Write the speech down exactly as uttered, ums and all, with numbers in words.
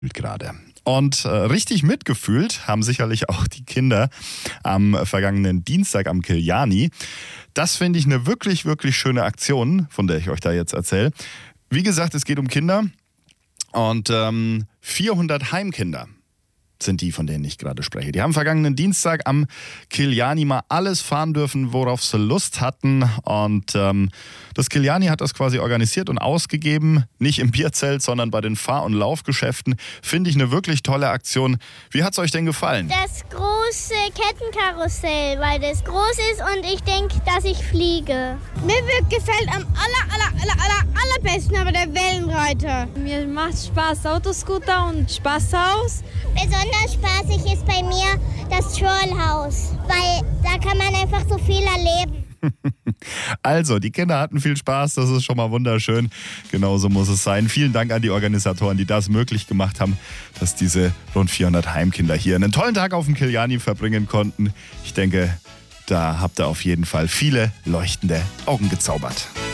gerade. Und äh, richtig mitgefühlt haben sicherlich auch die Kinder am vergangenen Dienstag am Kiljani. Das finde ich eine wirklich, wirklich schöne Aktion, von der ich euch da jetzt erzähle. Wie gesagt, es geht um Kinder und ähm, vierhundert Heimkinder sind die, von denen ich gerade spreche. Die haben vergangenen Dienstag am Kiljani mal alles fahren dürfen, worauf sie Lust hatten. Und ähm, das Kiljani hat das quasi organisiert und ausgegeben. Nicht im Bierzelt, sondern bei den Fahr- und Laufgeschäften. Finde ich eine wirklich tolle Aktion. Wie hat es euch denn gefallen? Das große Kettenkarussell, weil das groß ist und ich denke, dass ich fliege. Mir gefällt am aller, aller, aller, aller, allerbesten aber der Wellenreiter. Mir macht Spaß Autoscooter und Spaßhaus. Besonders spaßig ist bei mir das Trollhaus, weil da kann man einfach so viel erleben. Also, die Kinder hatten viel Spaß, das ist schon mal wunderschön. Genauso muss es sein. Vielen Dank an die Organisatoren, die das möglich gemacht haben, dass diese rund vierhundert Heimkinder hier einen tollen Tag auf dem Kiljani verbringen konnten. Ich denke, da habt ihr auf jeden Fall viele leuchtende Augen gezaubert.